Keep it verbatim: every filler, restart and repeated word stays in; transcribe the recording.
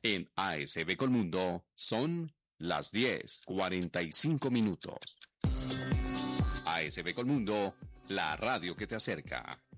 En A S B Colmundo son las diez cuarenta y cinco minutos. A S B Colmundo, la radio que te acerca.